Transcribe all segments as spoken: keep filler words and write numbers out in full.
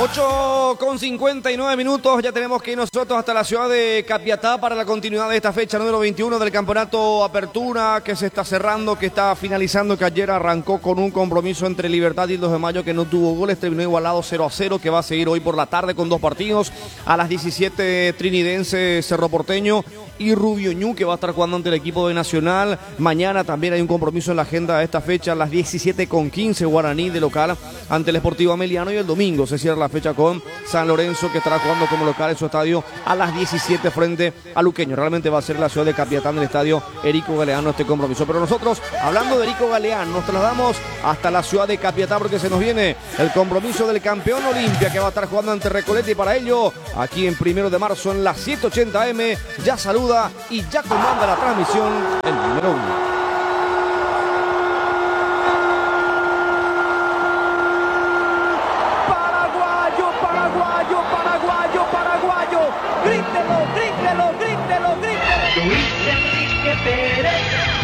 ocho con cincuenta y nueve minutos, ya tenemos que ir nosotros hasta la ciudad de Capiatá para la continuidad de esta fecha número veintiuno del campeonato Apertura, que se está cerrando, que está finalizando, que ayer arrancó con un compromiso entre Libertad y el dos de mayo que no tuvo goles, terminó igualado cero a cero, que va a seguir hoy por la tarde con dos partidos. A las diecisiete Trinidense, Cerro Porteño y Rubio Ñu, que va a estar jugando ante el equipo de Nacional. Mañana también hay un compromiso en la agenda de esta fecha, a las diecisiete con quince, Guaraní de local ante el Sportivo Ameliano, y el domingo se cierra la fecha con San Lorenzo, que estará jugando como local en su estadio a las diecisiete frente a Luqueño. Realmente va a ser la ciudad de Capiatá, en el estadio Erico Galeano, este compromiso. Pero nosotros, hablando de Erico Galeano, nos trasladamos hasta la ciudad de Capiatá porque se nos viene el compromiso del campeón Olimpia, que va a estar jugando ante Recoleta, y para ello, aquí en Primero de Marzo, en las setecientos ochenta eme, ya saluda y ya comanda la transmisión el número uno. Grítelo, grítelo, grítelo, grítelo. Luis Enrique Pérez.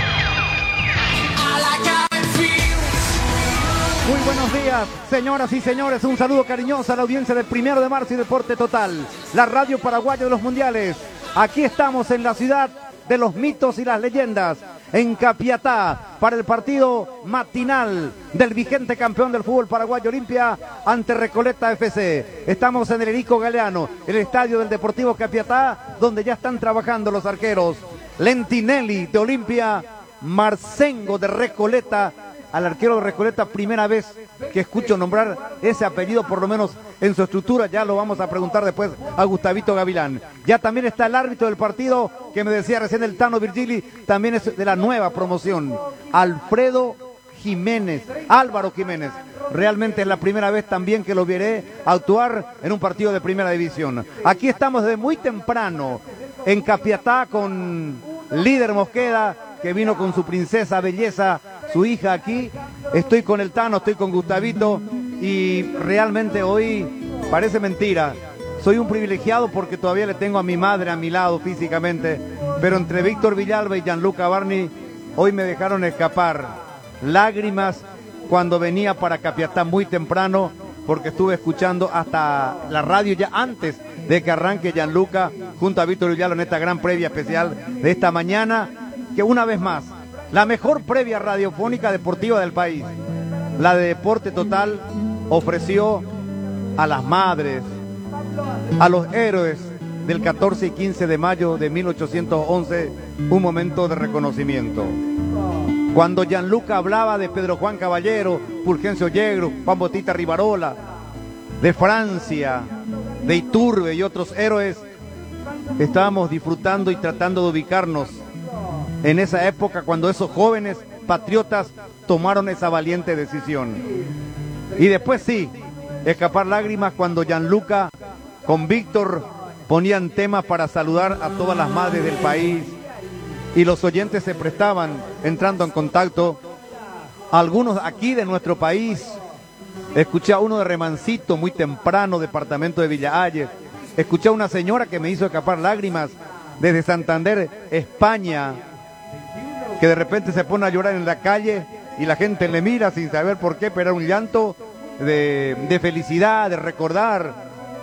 Muy buenos días, señoras y señores. Un saludo cariñoso a la audiencia de Primero de Marzo y Deporte Total, la radio paraguaya de los mundiales. Aquí estamos en la ciudad de los mitos y las leyendas, en Capiatá, para el partido matinal del vigente campeón del fútbol paraguayo Olimpia ante Recoleta F C. Estamos en el Erico Galeano, el estadio del Deportivo Capiatá, donde ya están trabajando los arqueros Lentinelli de Olimpia, Marcengo de Recoleta. Al arquero de Recoleta, primera vez que escucho nombrar ese apellido, por lo menos en su estructura. Ya lo vamos a preguntar después a Gustavito Gavilán. Ya también está el árbitro del partido, que me decía recién el Tano Virgili, también es de la nueva promoción, Alfredo Jiménez, Álvaro Jiménez. Realmente es la primera vez también que lo veré actuar en un partido de primera división. Aquí estamos desde muy temprano en Capiatá con Líder Mosqueda, que vino con su princesa belleza, su hija aquí. Estoy con el Tano, estoy con Gustavito, y realmente hoy parece mentira. Soy un privilegiado porque todavía le tengo a mi madre a mi lado físicamente, pero entre Víctor Villalba y Gianluca Barni hoy me dejaron escapar lágrimas cuando venía para Capiatá muy temprano, porque estuve escuchando hasta la radio ya antes de que arranque Gianluca junto a Víctor Villalba en esta gran previa especial de esta mañana, que una vez más, la mejor previa radiofónica deportiva del país, la de Deporte Total, ofreció a las madres, a los héroes del catorce y quince de mayo de mil ochocientos once, un momento de reconocimiento. Cuando Gianluca hablaba de Pedro Juan Caballero, Fulgencio Yegro, Juan Bautista Rivarola, de Francia, de Iturbe y otros héroes, estábamos disfrutando y tratando de ubicarnos en esa época cuando esos jóvenes patriotas tomaron esa valiente decisión. Y después sí, escapar lágrimas cuando Gianluca con Víctor ponían temas para saludar a todas las madres del país, y los oyentes se prestaban entrando en contacto. Algunos aquí de nuestro país, escuché a uno de Remancito muy temprano, departamento de Villa Ayes. Escuché a una señora que me hizo escapar lágrimas desde Santander, España, que de repente se pone a llorar en la calle y la gente le mira sin saber por qué, pero era un llanto de, de felicidad, de recordar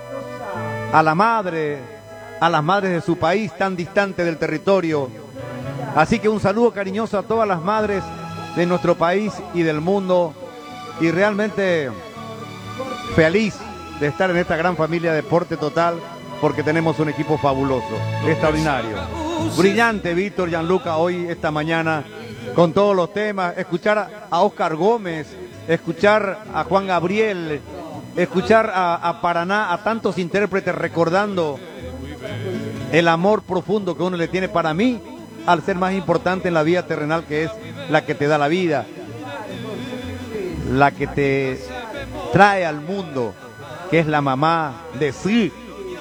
a la madre, a las madres de su país tan distante del territorio. Así que un saludo cariñoso a todas las madres de nuestro país y del mundo, y realmente feliz de estar en esta gran familia de Deporte Total, porque tenemos un equipo fabuloso, extraordinario. Brillante Víctor, Gianluca, hoy, esta mañana, con todos los temas. Escuchar a, a Oscar Gómez, escuchar a Juan Gabriel, escuchar a, a Paraná, a tantos intérpretes recordando el amor profundo que uno le tiene, para mí, al ser más importante en la vida terrenal, que es la que te da la vida, la que te trae al mundo, que es la mamá de sí,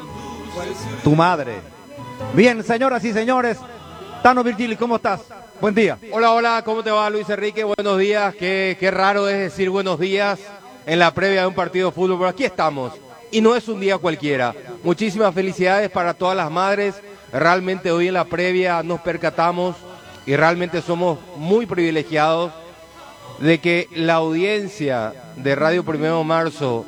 tu madre. Bien, señoras y señores, Tano Virgili, ¿cómo estás? Buen día. Hola, hola, ¿cómo te va, Luis Enrique? Buenos días. Qué, qué raro es decir buenos días en la previa de un partido de fútbol, pero aquí estamos. Y no es un día cualquiera. Muchísimas felicidades para todas las madres. Realmente hoy en la previa nos percatamos y realmente somos muy privilegiados de que la audiencia de Radio Primero de Marzo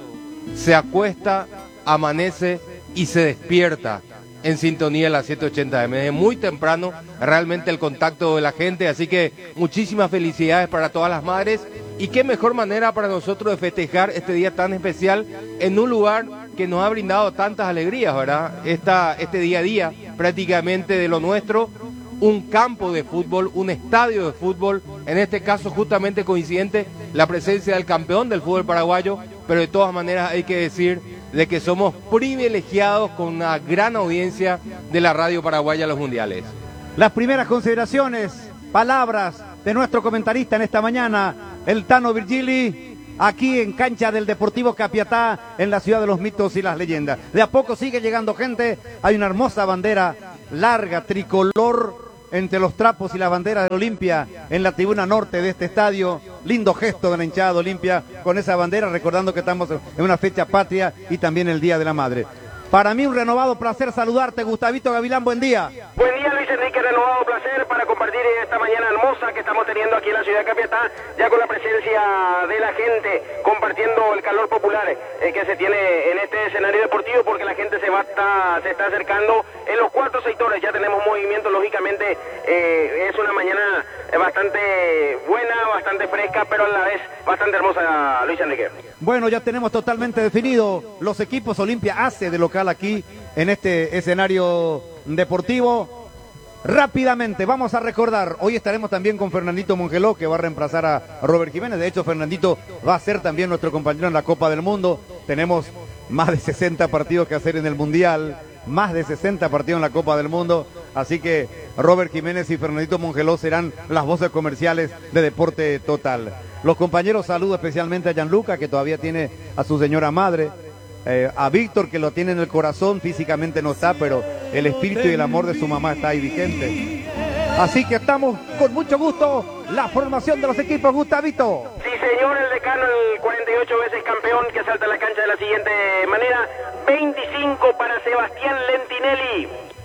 se acuesta, amanece y se despierta en sintonía de las siete ochenta eme. Desde muy temprano realmente el contacto de la gente, así que muchísimas felicidades para todas las madres y qué mejor manera para nosotros de festejar este día tan especial en un lugar que nos ha brindado tantas alegrías, ¿verdad? Esta, este día a día prácticamente de lo nuestro, un campo de fútbol, un estadio de fútbol, en este caso justamente coincidente la presencia del campeón del fútbol paraguayo, pero de todas maneras hay que decir de que somos privilegiados con una gran audiencia de la radio paraguaya a los mundiales. Las primeras consideraciones, palabras de nuestro comentarista en esta mañana, el Tano Virgili, aquí en cancha del Deportivo Capiatá, en la ciudad de los mitos y las leyendas. De a poco sigue llegando gente, hay una hermosa bandera larga, tricolor, entre los trapos y la bandera de Olimpia en la tribuna norte de este estadio. Lindo gesto de la hinchada de Olimpia con esa bandera, recordando que estamos en una fecha patria y también el Día de la Madre. Para mí un renovado placer saludarte, Gustavito Gavilán, buen día. Buen día, Luis Enrique, renovado placer para compartir esta mañana hermosa que estamos teniendo aquí en la ciudad de Capiatá, ya con la presencia de la gente, compartiendo el calor popular eh, que se tiene en este escenario deportivo, porque la gente se va está, se está acercando en los cuatro sectores, ya tenemos movimiento, lógicamente eh, es una mañana bastante buena, bastante fresca, pero a la vez bastante hermosa, Luis Enrique. Bueno, ya tenemos totalmente definido los equipos. Olimpia hace de local aquí en este escenario deportivo. Rápidamente vamos a recordar, hoy estaremos también con Fernandito Mongeló, que va a reemplazar a Robert Jiménez. De hecho, Fernandito va a ser también nuestro compañero en la Copa del Mundo. Tenemos más de sesenta partidos que hacer en el Mundial, más de sesenta partidos en la Copa del Mundo, así que Robert Jiménez y Fernandito Mongeló serán las voces comerciales de Deporte Total. Los compañeros, saludo especialmente a Gianluca, que todavía tiene a su señora madre, eh, a Víctor, que lo tiene en el corazón, físicamente no está, pero el espíritu y el amor de su mamá está ahí vigente. Así que estamos con mucho gusto, la formación de los equipos, Gustavito. Sí, señor, el decano, el cuarenta y ocho veces campeón, que salta a la cancha de la siguiente manera: veinticinco para Sebastián Lentinelli.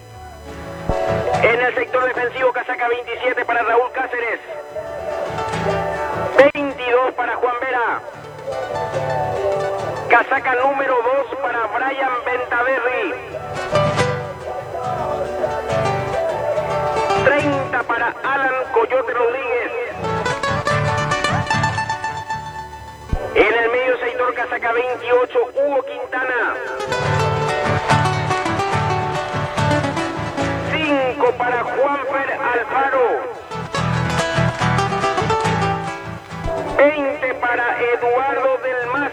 En el sector defensivo, casaca veintisiete para Raúl Cáceres. veintidós para Juan Vera. Casaca número dos para Brian Ventaverri. treinta para Alan Coyote Rodríguez. En el medio sector, casaca veintiocho, Hugo Quintana. cinco para Juanfer Alfaro. veinte para Eduardo del Mas.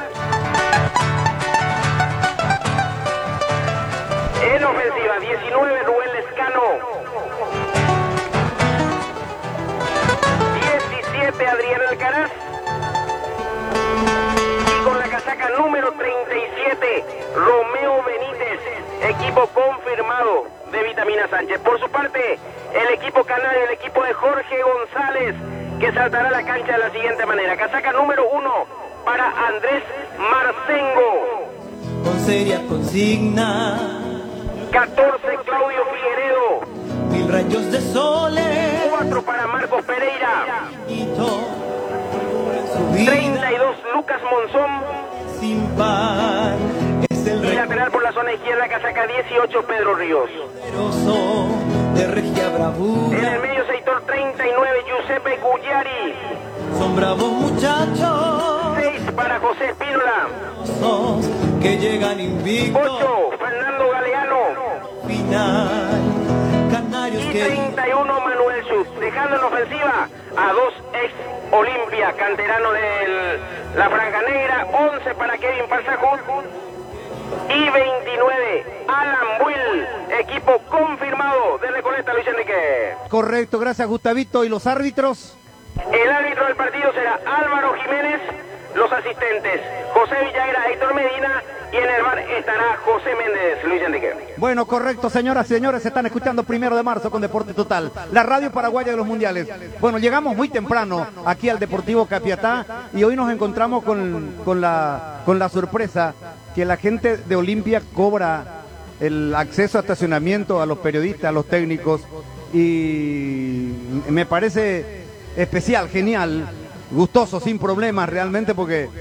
En ofensiva, diecinueve, Rubén Lescano. diecisiete, Adrián Alcaraz. Y con la casaca número treinta y siete, Romeo Benítez, equipo confirmado de Vitamina Sánchez. Por su parte, el equipo canario, el equipo de Jorge González, que saltará a la cancha de la siguiente manera: casaca número uno para Andrés Marcengo. Con seria consigna. catorce, Claudio Figueredo. Mil rayos de soles. cuatro para Marcos Pereira. Vida, treinta y dos, Lucas Monzón. sin par. Es el Y lateral por la zona izquierda, casaca dieciocho, Pedro Ríos. poderoso de regia bravura. En el medio sector, treinta y nueve, Giuseppe Gugliari. Son bravos muchachos seis para José Espínola. que llegan invictos. ocho, Fernando Galeano. Final. Canarios Y que treinta y uno, Manuel Schutz, dejando en ofensiva a dos ex Olimpia, canterano de la Franja Negra. once para Kevin Parsajut. Y veintinueve, Alan Buil, equipo confirmado de Recoleta, Luis Enrique. Correcto, gracias, Gustavito. ¿Y los árbitros? El árbitro del partido será Álvaro Jiménez, los asistentes José Villagra, Héctor Medina, y en el bar estará José Méndez, Luis Enrique. Bueno, correcto, señoras y señores, se están escuchando Primero de Marzo con Deporte Total, la radio paraguaya de los mundiales. Bueno, llegamos muy temprano aquí al Deportivo Capiatá y hoy nos encontramos con, con, la, con la sorpresa que la gente de Olimpia cobra el acceso a estacionamiento a los periodistas, a los técnicos, y me parece especial, genial, gustoso, sin problemas realmente, porque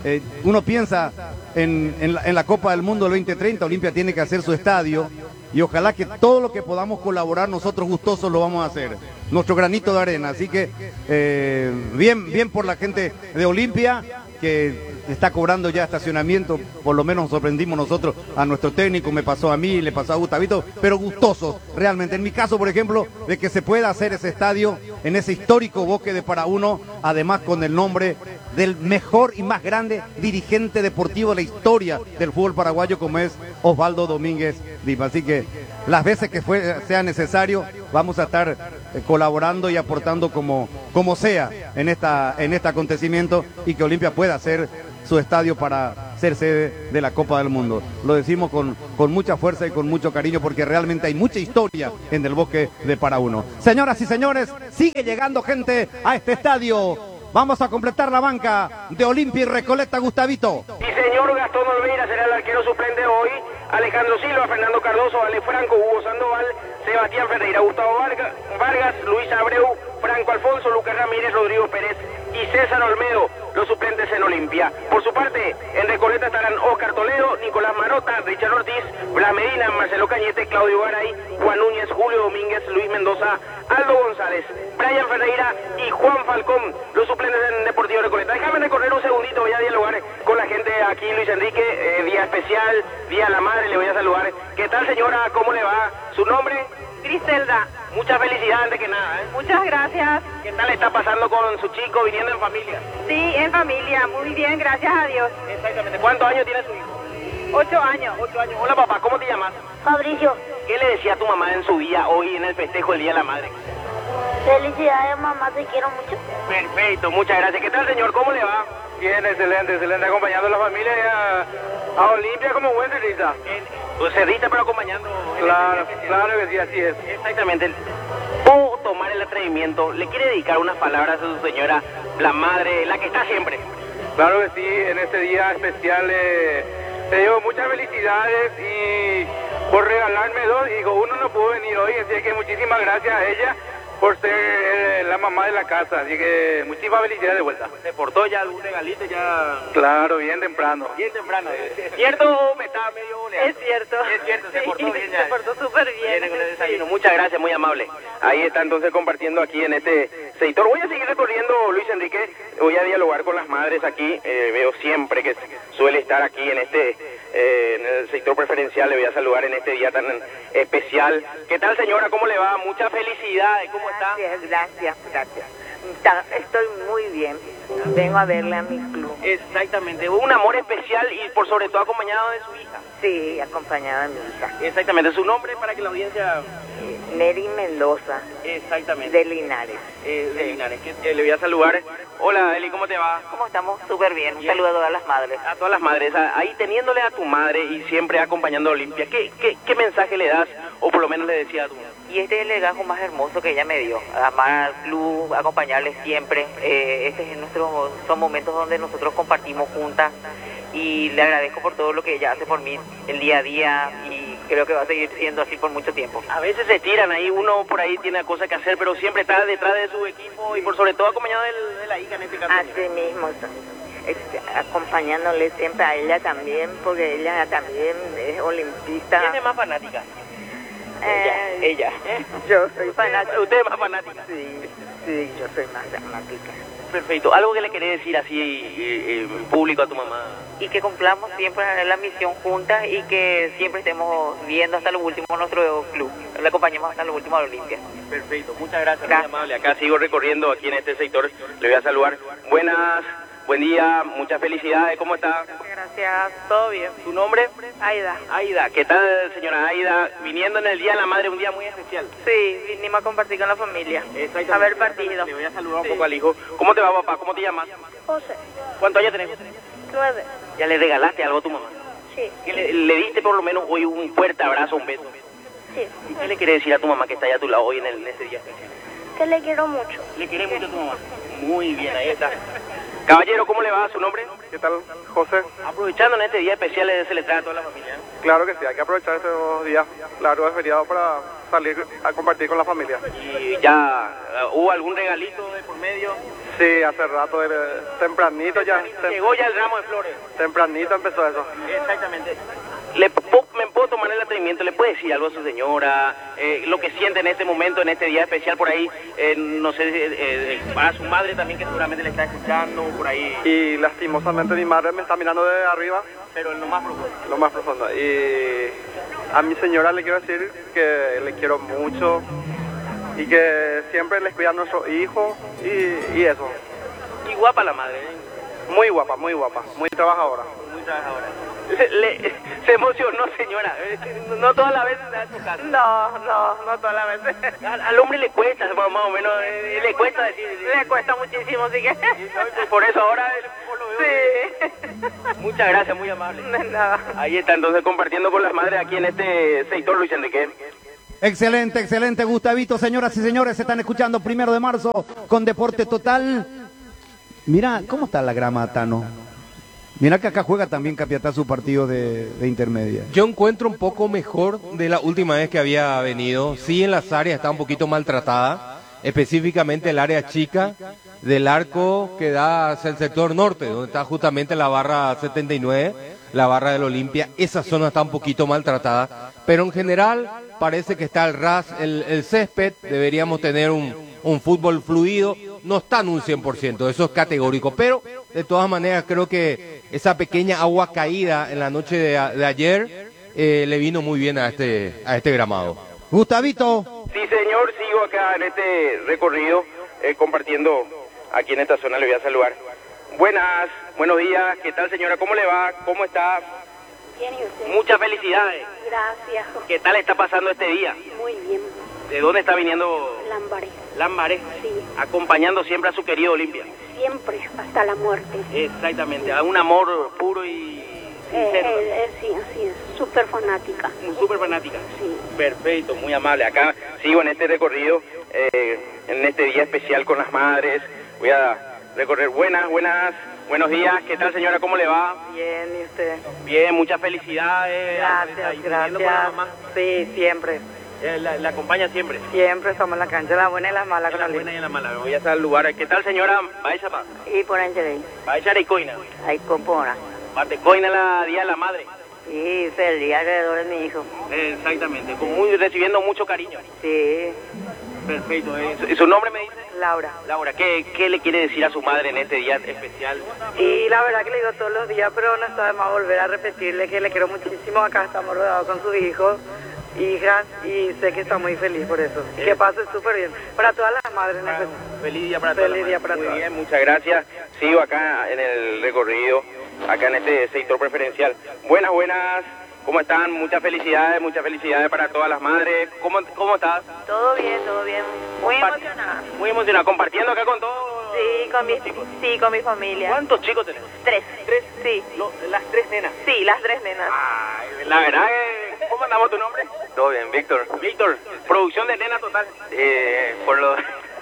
eh, uno piensa en, en, la, en la Copa del Mundo del veinte treinta, Olimpia tiene que hacer su estadio y ojalá que todo lo que podamos colaborar nosotros gustosos lo vamos a hacer, nuestro granito de arena. Así que eh, bien, bien por la gente de Olimpia que está cobrando ya estacionamiento, por lo menos nos sorprendimos nosotros, a nuestro técnico, me pasó a mí, le pasó a Gustavito, pero gustosos realmente. En mi caso, por ejemplo, de que se pueda hacer ese estadio en ese histórico Bosque de Paraúno, además con el nombre del mejor y más grande dirigente deportivo de la historia del fútbol paraguayo, como es Osvaldo Domínguez Lima. Así que las veces que fue, sea necesario, vamos a estar eh, colaborando y aportando como, como sea en, esta, en este acontecimiento y que Olimpia pueda hacer su estadio para ser sede de la Copa del Mundo. Lo decimos con, con mucha fuerza y con mucho cariño porque realmente hay mucha historia en el Bosque de Paraúno. Señoras y señores, sigue llegando gente a este estadio. Vamos a completar la banca de Olimpia y Recoleta, Gustavito. Y señor Gastón Olveira será el arquero suplente hoy. Alejandro Silva, Fernando Cardoso, Ale Franco, Hugo Sandoval, Sebastián Ferreira, Gustavo Vargas, Vargas, Luis Abreu, Franco Alfonso, Lucas Ramírez, Rodrigo Pérez y César Olmedo, los suplentes en Olimpia. Por su parte, en Recoleta estarán Oscar Toledo, Nicolás Marota, Richard Ortiz, Blas Medina, Marcelo Cañete, Claudio Garay, Juan Núñez, Julio Domínguez, Luis Mendoza, Aldo González, Brian Ferreira y Juan Falcón, los suplentes en Deportivo Recoleta. Déjame recorrer un segundito, voy a dialogar con la gente aquí, Luis Enrique, eh, día especial, Día de la Madre, le voy a saludar. ¿Qué tal, señora? ¿Cómo le va? ¿Su nombre? Griselda. Mucha felicidad antes que nada, ¿eh? Muchas gracias. ¿Qué tal está pasando con su chico viniendo en familia? Sí, en familia, muy bien, gracias a Dios. Exactamente. ¿Cuántos años tiene su hijo? Ocho años. Ocho años. Hola, papá, ¿cómo te llamas? Fabricio. ¿Qué le decía a tu mamá en su día hoy en el festejo del Día de la Madre? Felicidades, mamá, te quiero mucho. Perfecto, muchas gracias. ¿Qué tal, señor? ¿Cómo le va? Bien, excelente, excelente, acompañando a la familia y a, a Olimpia como buen cerrista. Pues cerrista, pero acompañando. Claro, claro que sí, así es. Exactamente. ¿Puedo tomar el atrevimiento? ¿Le quiere dedicar unas palabras a su señora, la madre, la que está siempre? Claro que sí, en este día especial eh, te digo muchas felicidades y por regalarme dos. Digo, uno no pudo venir hoy, así que muchísimas gracias a ella por ser eh, la mamá de la casa, así que muchísimas felicidades de vuelta. ¿Se portó ya algún regalito ya? Claro, bien temprano. Bien temprano. ¿Es cierto o me está medio boleando? Es cierto. Es cierto, se Sí, portó bien ya. Se portó súper bien. Viene con el desayuno. Muchas gracias, muy amable. Ahí está entonces compartiendo aquí en este sector. Voy a seguir recorriendo, Luis Enrique, voy a dialogar con las madres aquí. Eh, veo siempre que suele estar aquí en este eh, en el sector preferencial. Le voy a saludar en este día tan especial. ¿Qué tal, señora? ¿Cómo le va? Muchas felicidades. ¿Cómo está? Gracias, gracias, gracias. Está- estoy muy bien. Vengo a verle a mi club. Exactamente. Un amor especial y por sobre todo acompañado de su hija. Sí, acompañada de mi hija. Exactamente. ¿Su nombre para que la audiencia...? Neri Mendoza, Exactamente. de Linares. Eh, de Linares, que, eh, le voy a saludar. Hola, Eli, ¿cómo te va? ¿Cómo estamos? Súper bien. Un Bien. saludo a todas las madres. A todas las madres, a- ahí teniéndole a tu madre y siempre acompañando a Olimpia, ¿qué, qué, qué mensaje le das o por lo menos le decía a tu madre? Y este es el legajo más hermoso que ella me dio. Amar al club, acompañarle siempre. Eh, este es nuestro, son momentos donde nosotros compartimos juntas. Y le agradezco por todo lo que ella hace por mí el día a día. Y creo que va a seguir siendo así por mucho tiempo. A veces se tiran ahí, uno por ahí tiene cosas que hacer, pero siempre está detrás de su equipo y por sobre todo acompañado del- de la hija en este caso. Así mismo, este, acompañándole siempre a ella también, porque ella también es olimpista. ¿Quién es más fanática? Eh, Ella. Yo soy fanática. ¿Usted es más fanática? Sí, sí, yo soy más fanática. Perfecto. ¿Algo que le querés decir así eh, eh, en público a tu mamá? Y que cumplamos siempre la misión juntas y que siempre estemos viendo hasta lo último nuestro club. Le acompañemos hasta lo último a la Olimpia. Perfecto. Muchas gracias, Gracias. muy amable. Acá sigo recorriendo aquí en este sector. Le voy a saludar. Buenas, buen día, muchas felicidades. ¿Cómo está? Gracias, todo bien. ¿Su nombre? Aida. Aida. ¿Qué tal, señora Aida? Viniendo en el Día de la Madre, un día muy especial. Sí, vinimos a compartir con la familia. Exactamente. A ver partido. Le voy a saludar un Sí. poco al hijo. ¿Cómo te va, papá? ¿Cómo te llamas? José. ¿Cuántos años tenés? Nueve. ¿Ya le regalaste algo a tu mamá? Sí. ¿Qué le, le diste por lo menos hoy un fuerte abrazo, un beso? Sí. ¿Y qué le quiere decir a tu mamá que está allá a tu lado hoy en, el, en este día especial? Que le quiero mucho. ¿Le quieres mucho a tu mamá? Muy bien, ahí está. Caballero, ¿cómo le va? ¿Su nombre? ¿Qué tal, José? Aprovechando en este día especial, se le trae a toda la familia. Claro que sí, hay que aprovechar estos días largos de feriado para salir a compartir con la familia. ¿Y ya uh, hubo algún regalito de por medio? Sí, hace rato, eh, tempranito ya. Tem Llegó ya el ramo de flores. Tempranito empezó eso. Exactamente. ¿Le po ¿Me puedo tomar el atrevimiento? ¿Le puede decir algo a su señora? Eh, lo que siente en este momento, en este día especial por ahí, eh, no sé, eh, eh, para su madre también que seguramente le está escuchando por ahí. Y lastimosamente mi madre me está mirando de arriba. Pero en lo más profundo. Lo más profundo. Y a mi señora le quiero decir que le quiero mucho y que siempre les cuida a nuestros hijos y, y eso. Y guapa la madre, ¿eh? Muy guapa, muy guapa, muy trabajadora. Muy trabajadora. Se, le, se emocionó, señora. No todas las veces da su casa. No, no, no todas las veces. Al, al hombre le cuesta, más o menos, eh, le cuesta decir. Le cuesta muchísimo, así que... Por eso ahora... Sí. Muchas gracias, muy amable. De nada. Ahí está, entonces, compartiendo con las madres aquí en este sector, Luis Enrique. Excelente, excelente, Gustavito. Señoras y señores, se están escuchando Primero de Marzo con Deporte Total. Mira, ¿cómo está la grama, Tano? Mira que acá juega también Capiatá su partido de, de intermedia. Yo encuentro un poco mejor de la última vez que había venido. Sí, en las áreas está un poquito maltratada, específicamente el área chica del arco que da hacia el sector norte, donde está justamente la barra setenta y nueve, la barra del Olimpia. Esa zona está un poquito maltratada, pero en general parece que está el ras, el, el césped. Deberíamos tener un, un fútbol fluido. No está en un cien por ciento, eso es categórico, pero de todas maneras creo que esa pequeña agua caída en la noche de, de ayer eh, le vino muy bien a este, a este gramado. Gustavito. Sí, señor, sigo acá en este recorrido, eh, compartiendo aquí en esta zona, le voy a saludar. Buenas, buenos días, ¿qué tal, señora? ¿Cómo le va? ¿Cómo está? Bien, ¿y usted? Muchas felicidades. Gracias. ¿Qué tal está pasando este día? Muy bien. ¿De dónde está viniendo? Lambaré. Lambaré. Sí. Acompañando siempre a su querido Olimpia. Siempre, hasta la muerte. Exactamente, a un amor puro y sincero. Eh, eh, eh, sí, así es, súper fanática. Súper fanática. Sí. Perfecto, muy amable. Acá sigo en este recorrido, eh, en este día especial con las madres. Voy a recorrer. Buenas, buenas, buenos días. ¿Qué tal, señora? ¿Cómo le va? Bien, ¿y usted? Bien, muchas felicidades. Gracias, Ahí, viviendo con la gracias. mamá. Sí, siempre. Eh, la, la acompaña siempre. Siempre estamos en la cancha, la buena y la mala En con la la buena y en la mala. Voy a estar al lugar. ¿Qué tal, señora? Vaya pa. Y por Angelei. Vaya a coina. Ahí compora. Parte coina la día de la madre. Sí, feliz alrededor de mi hijo. Exactamente, con muy, recibiendo mucho cariño. Sí. Perfecto. ¿Y su, y su nombre me dice? Laura. Laura, ¿qué, ¿qué le quiere decir a su madre en este día especial? Y la verdad que le digo todos los días, pero no está de más volver a repetirle que le quiero muchísimo. Acá estamos rodeados con sus hijos, hijas, y sé que está muy feliz por eso. Y que pase súper bien. Para todas las madres. Para, ¿no? feliz día para Feliz todas. día para Muy todas. bien, muchas gracias. Sigo acá en el recorrido, acá en este sector preferencial. Buenas, buenas. ¿Cómo están? Muchas felicidades, muchas felicidades para todas las madres. ¿Cómo, cómo estás? Todo bien, todo bien. Muy Compart- emocionada. Muy emocionada. ¿Compartiendo acá con todos? Sí, con mi, sí, con mi familia. ¿Cuántos chicos tenés? Tres. ¿Tres? Sí. Lo- las tres nenas. Sí, las tres nenas. Ay, la verdad que... ¿Cómo andamos tu nombre? Todo bien, Víctor. Víctor, producción de nena total. Eh, por lo...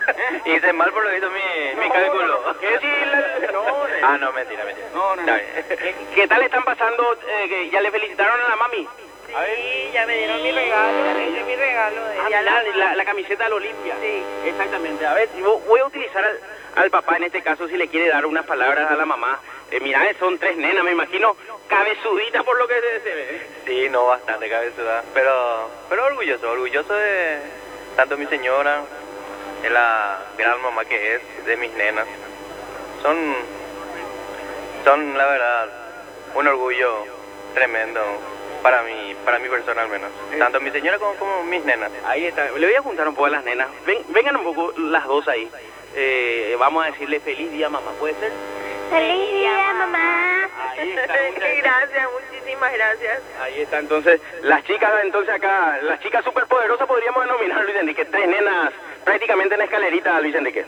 Hice mal por lo visto mi, mi cálculo. ¿Qué decir? No, Ah, no, mentira, mentira. no, no. Está no. bien. ¿Qué tal están pasando? Eh, que ¿Ya le felicitaron a la mami? A ver. Sí, ya me dieron mi regalo, ya le hice mi regalo. De Ah, ya la, la- la, la camiseta del Olimpia. Sí. Exactamente. A ver, yo voy a utilizar al, al papá en este caso si le quiere dar unas palabras a la mamá. Eh, mira, son tres nenas, me imagino, cabezuditas por lo que se, se ve. Sí, no, bastante cabezuda. Pero, pero orgulloso, orgulloso de tanto mi señora, de la gran mamá que es, de mis nenas. Son, son la verdad, un orgullo tremendo para mí, para mi persona al menos. Tanto mi señora como, como mis nenas. Ahí está. Le voy a juntar un poco a las nenas. Ven, vengan un poco las dos ahí. Eh, vamos a decirle feliz día, mamá. ¿Puede ser? ¡Feliz día, mamá! Ahí está. muchas- Gracias, muchísimas gracias. Ahí está, entonces, las chicas, entonces acá, las chicas superpoderosas podríamos denominar, Luis Enrique, tres nenas prácticamente en la escalerita, Luis Enrique.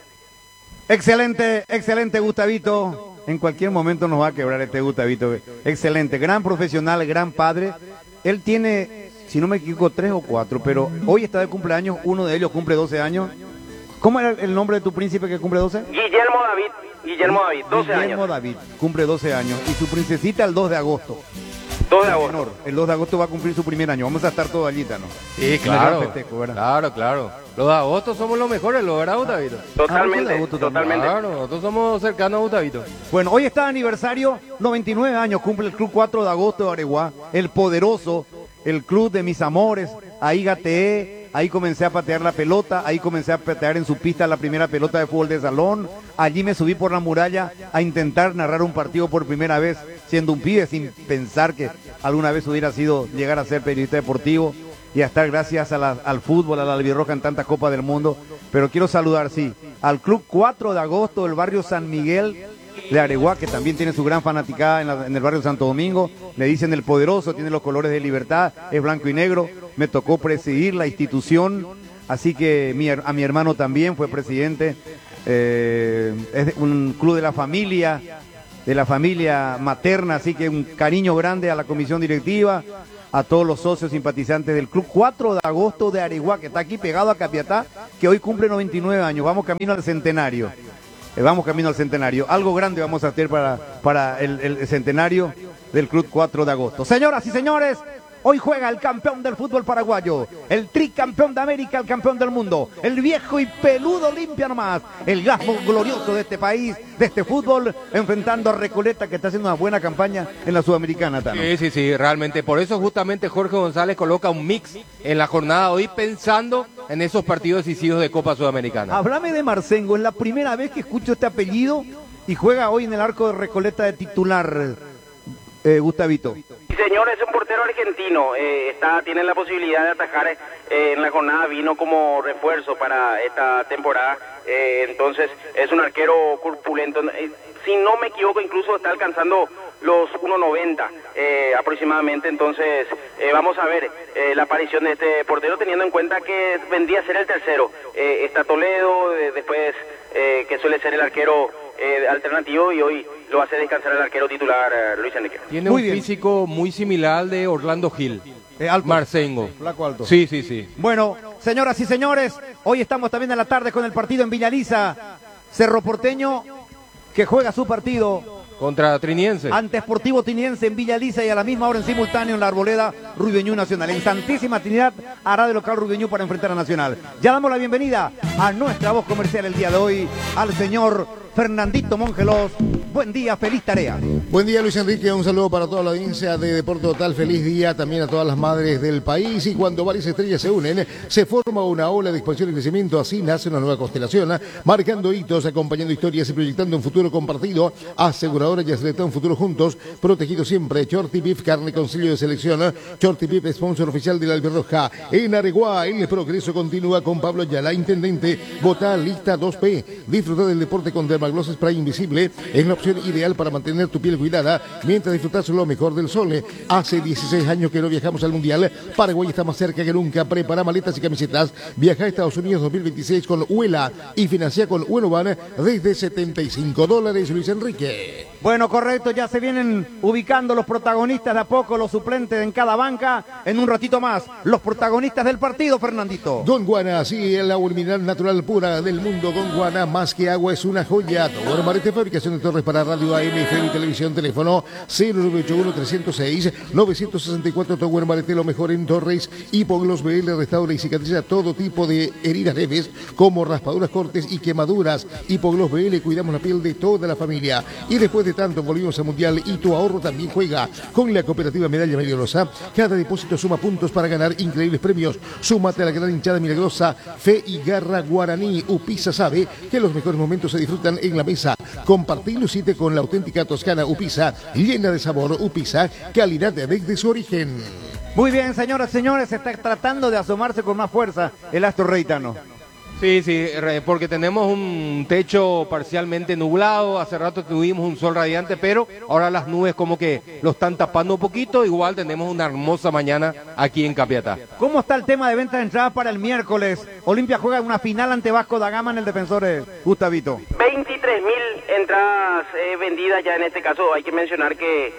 Excelente, excelente, Gustavito. En cualquier momento nos va a quebrar este Gustavito. Excelente, gran profesional, gran padre. Él tiene, si no me equivoco, tres o cuatro, pero hoy está de cumpleaños, uno de ellos cumple doce años. ¿Cómo era el nombre de tu príncipe que cumple doce? Guillermo David. Guillermo David, doce Guillermo años. David, cumple doce años. Y su princesita el dos de agosto. dos de agosto. Menor, el dos de agosto va a cumplir su primer año. Vamos a estar todos allí, ¿no? Sí, claro. Claro, claro. Los de agosto somos los mejores, ¿lo verá, Gustavito? Totalmente, Ah, Gustavito también. totalmente. Claro, nosotros somos cercanos a Gustavito. Bueno, hoy está de aniversario, noventa y nueve años, cumple el club cuatro de agosto de Areguá, el poderoso, el club de mis amores. Ahí gateé, ahí comencé a patear la pelota, ahí comencé a patear en su pista la primera pelota de fútbol de salón. Allí me subí por la muralla a intentar narrar un partido por primera vez, siendo un pibe, sin pensar que alguna vez hubiera sido llegar a ser periodista deportivo y a estar gracias a la, al fútbol, a la albirroja en tantas copas del mundo. Pero quiero saludar, sí, al club cuatro de agosto del barrio San Miguel de Areguá, que también tiene su gran fanaticada en, la, en el barrio Santo Domingo. Le dicen el poderoso, tiene los colores de Libertad, es blanco y negro. Me tocó presidir la institución, así que mi, a mi hermano también fue presidente. Eh, es un club de la familia, de la familia materna, así que un cariño grande a la comisión directiva, a todos los socios simpatizantes del club cuatro de agosto de Areguá, que está aquí pegado a Capiatá, que hoy cumple noventa y nueve años. Vamos camino al centenario. Eh, vamos camino al centenario. Algo grande vamos a hacer para, para el, el centenario del club cuatro de agosto. Señoras y señores, hoy juega el campeón del fútbol paraguayo, el tricampeón de América, el campeón del mundo, el viejo y peludo Olimpia nomás, el gasmo glorioso de este país, de este fútbol, enfrentando a Recoleta, que está haciendo una buena campaña en la Sudamericana, Tano. Sí, sí, sí, realmente. Por eso justamente Jorge González coloca un mix en la jornada hoy pensando en esos partidos decisivos de Copa Sudamericana. Háblame de Marcengo, es la primera vez que escucho este apellido y juega hoy en el arco de Recoleta de titular, eh, Gustavito. Sí, señor, es un portero argentino, eh, está, tiene la posibilidad de atajar eh, en la jornada, vino como refuerzo para esta temporada, eh, entonces es un arquero corpulento, eh, si no me equivoco incluso está alcanzando los uno noventa eh, aproximadamente, entonces eh, vamos a ver eh, la aparición de este portero teniendo en cuenta que vendría a ser el tercero, eh, está Toledo, eh, después eh, que suele ser el arquero eh, alternativo y hoy lo hace descansar el arquero titular eh, Luis Enrique. Tiene Muy un bien. físico muy similar al de Orlando Gil. Eh, alto. Marcengo. Flaco alto. Sí, sí, sí. Bueno, señoras y señores, hoy estamos también en la tarde con el partido en Villaliza. Cerro Porteño, que juega su partido Contra Triniense. ante Sportivo Tiniense en Villaliza y a la misma hora en simultáneo en la Arboleda Rubeñú Nacional. En Santísima Trinidad hará de local Rubeñú para enfrentar a Nacional. Ya damos la bienvenida a nuestra voz comercial el día de hoy, al señor Fernandito Mongelos. Buen día, feliz tarea. Buen día, Luis Enrique, un saludo para toda la audiencia de Deporte Total, feliz día también a todas las madres del país. Y cuando varias estrellas se unen, se forma una ola de expansión y crecimiento, así nace una nueva constelación, marcando hitos, acompañando historias y proyectando un futuro compartido. Aseguradora y acelera un futuro juntos, protegido siempre. Shorty Beef, carne con sello de selección. Shorty Beef, sponsor oficial de la Albirroja. En Areguá, el progreso continúa con Pablo Ayala, intendente. Vota lista dos P. Disfruta del deporte con Dermagloss Spray Invisible. Es la opción ideal para mantener tu piel cuidada mientras disfrutas lo mejor del sol. Hace dieciséis años que no viajamos al Mundial. Paraguay está más cerca que nunca. Prepara maletas y camisetas. Viaja a Estados Unidos dos mil veintiséis con Huela y financia con Huenovan desde setenta y cinco dólares, Luis Enrique. Bueno, correcto, ya se vienen ubicando los protagonistas de a poco, los suplentes en cada banca. En un ratito más, los protagonistas del partido, Fernandito. Gondwana, sí, el agua mineral natural pura del mundo. Gondwana, más que agua, es una joya. Tower Marete, fabricación de torres para radio A M, F M y televisión. Teléfono cero nueve ocho uno, tres cero seis, nueve seis cuatro. Tower Marete, lo mejor en torres. Hipogloss B L, restaura y cicatriza todo tipo de heridas leves, como raspaduras, cortes y quemaduras. Hipogloss B L, cuidamos la piel de toda la familia. Y después de tanto volvimos al Mundial y tu ahorro también juega con la cooperativa Medalla Milagrosa. Cada depósito suma puntos para ganar increíbles premios. Súmate a la gran hinchada milagrosa. Fe y garra guaraní. Upisa sabe que los mejores momentos se disfrutan en la mesa. Compartir y lucite con la auténtica toscana Upisa, llena de sabor. Upisa, calidad desde su origen. Muy bien, señoras y señores, se está tratando de asomarse con más fuerza el astro reitano. Sí, sí, porque tenemos un techo parcialmente nublado, hace rato tuvimos un sol radiante, pero ahora las nubes como que lo están tapando un poquito, igual tenemos una hermosa mañana aquí en Capiatá. ¿Cómo está el tema de venta de entradas para el miércoles? Olimpia juega una final ante Vasco da Gama en el Defensor eh, Gustavito. veintitrés mil entradas eh, vendidas ya en este caso. Hay que mencionar que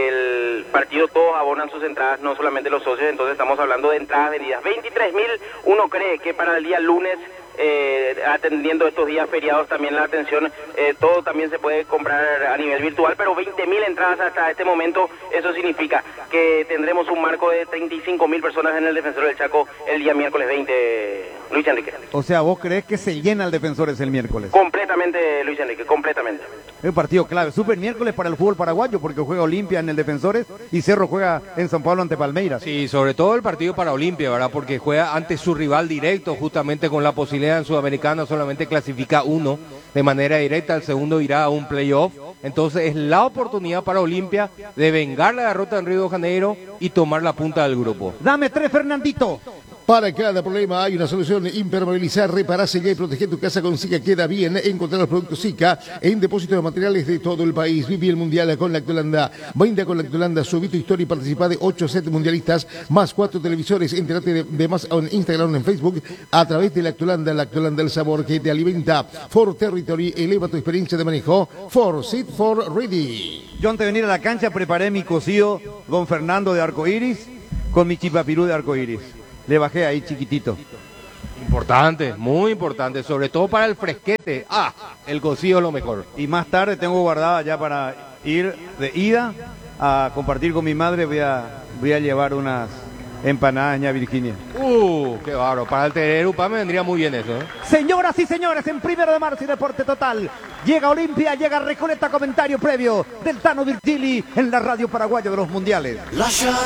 el partido todos abonan sus entradas, no solamente los socios, entonces estamos hablando de entradas vendidas. veintitrés mil, uno cree que para el día lunes eh, atendiendo estos días feriados también la atención, eh, todo también se puede comprar a nivel virtual, pero veinte mil entradas hasta este momento, eso significa que tendremos un marco de treinta y cinco mil personas en el Defensor del Chaco el día miércoles veinte, Luis Enrique. O sea, ¿vos crees que se llena el Defensores el miércoles? Completamente, Luis Enrique, completamente. Es un partido clave, súper miércoles para el fútbol paraguayo, porque juega Olimpia en el Defensores y Cerro juega en San Pablo ante Palmeiras. Sí, sobre todo el partido para Olimpia, ¿verdad? Porque juega ante su rival directo, justamente con la posibilidad en Sudamericana solamente clasifica uno de manera directa, el segundo irá a un playoff. Entonces es la oportunidad para Olimpia de vengar la derrota en Río de Janeiro y tomar la punta del grupo. Dame tres, Fernandito. Para cada problema hay una solución: impermeabilizar, reparar, sellar y proteger tu casa con Sica Queda Bien. Encontrar los productos Sica en depósitos de materiales de todo el país. Viví el Mundial con Lactolanda. Brinda con Lactolanda, subí tu historia y participa de ocho sets mundialistas más cuatro televisores. Entérate de, de más en Instagram, en Facebook, a través de Lactolanda. Lactolanda, el sabor que te alimenta. For Territory, eleva tu experiencia de manejo. For Sit For Ready. Yo antes de venir a la cancha preparé mi cocido con Fernando de arcoíris con mi chipapirú de arcoíris. Le bajé ahí chiquitito. Importante, muy importante, sobre todo para el fresquete. Ah, el cocido es lo mejor. Y más tarde tengo guardada ya para ir de ida a compartir con mi madre. Voy a, voy a llevar unas empanadas ña Virginia. Uh, qué bárbaro. Para el Terupa me vendría muy bien eso, ¿eh? Señoras y señores, en Primero de Marzo y Deporte Total, llega Olimpia, llega Recoleta, comentario previo del Tano Virgili en la radio paraguaya de los mundiales. Lasciare